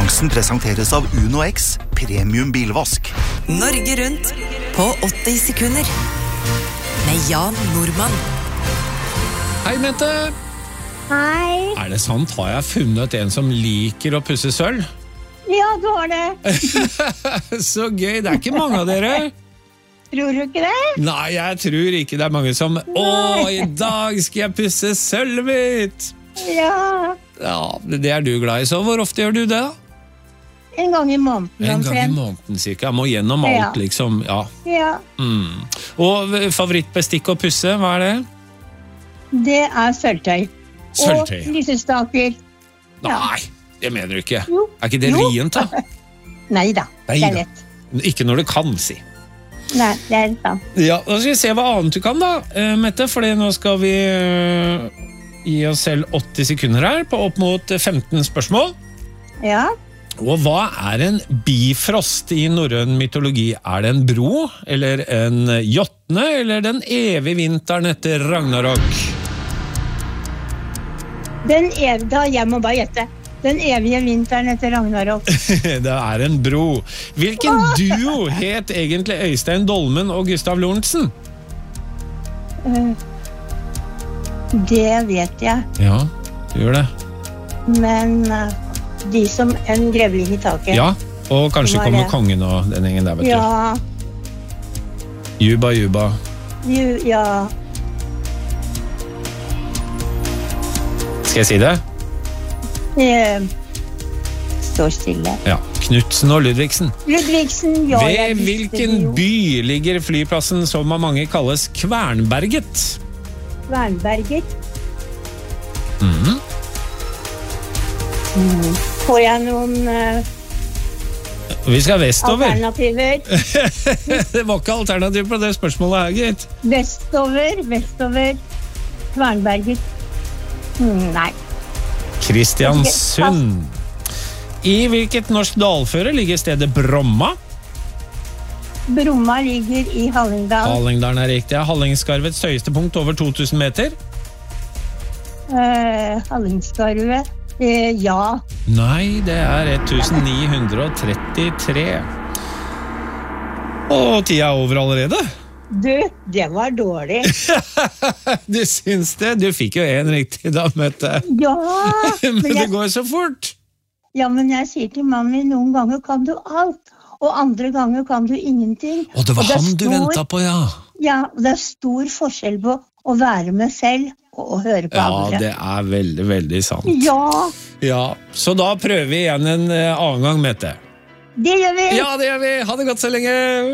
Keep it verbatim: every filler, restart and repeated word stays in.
Konkurransen presenteres av Uno X Premium Bilvask. Norge rundt på åtti sekunder med Jan Normann. Hei, Mette. Hei. Er det sant? Har jeg funnet en som liker å pusse sølv? Ja, du har det. Så gøy, det er ikke mange av dere. Tror du ikke det? Nei, jeg tror ikke det er mange som Åh, i dag skal jeg pusse sølvet mitt. Ja. Ja, det er du glad i. Så hvor ofte gjør du det da? En gang i måneden. En gang i måneden cirka. Jeg må gjennom alt, Ja. liksom. Ja. Ja, Mm. Og favorittbestikk å pusse, hva er det? det er sølvtøy. Sølvtøy. Og lysestaker. Nei, det mener du ikke. Jo. Er ikke det Jo. rient, da? Neida, Nei det er da. lett. Ikke når du kan, si. Nei, det er sant. Ja, da skal vi se hva annet du kan da, eh, Mette, fordi nå skal vi eh, gi oss selv åtti sekunder her på opp mot femten spørsmål. Ja, Og hva er en bifrost i norrøn mytologi? Er det en bro, eller en jotne, eller den evige vinteren etter Ragnarok? den evige, da, jeg må bare gjette. Den evige vinteren etter Ragnarok. Det er en bro. Hvilken duo het egentlig Øystein Dolmen og Gustav Lorentzen? Eh, Det vet jeg. Ja, du gjør det. Men eh, de som en grevling i taket. Ja, og kanskje Hva er kommer det? kongen og den gjengen der, vet du. Ja, Juba, juba. ju- ja. Skal jeg si det? Eh, Står stille. Ja, Knutsen og Ludvigsen. Ludvigsen, ja. jeg Ved visste hvilken det jo. by ligger flyplassen som av mange kalles Kvernberget? Kvernberget. Mhm. Mm. Får jeg noen eh, Vi skal vestover. alternativer? Det var ikke alternativ på det spørsmålet her, gitt. Vestover, vestover. Kvernberget. Mm, nei. Kristiansund. I hvilket norsk dalføre ligger stedet Bromma? Bromma ligger i Hallingdal. Hallingdalen er riktig. Hallingskarvets høyeste punkt over to tusen meter. Eh, Hallingskarvet. Eh, ja. Nei, det er ni hundre trettitre. Og tida er over allerede. Du, det var dårlig. Du syns det? Du fikk jo en riktig da, Mette. Ja, Men men det jeg, går så fort. ja, men jeg sier til mannen min, noen ganger kan du alt, og andre ganger kan du ingenting. Og det var er han du stor- ventet på, ja. Ja, og det er stor forskjell på å være med selv og å høre på Ja, andre. det er veldig, veldig sant. Ja, Ja, så da prøver vi igjen en eh, annen gang, Mette. det gjør vi. Ja, det gjør vi. Ha det godt så lenge.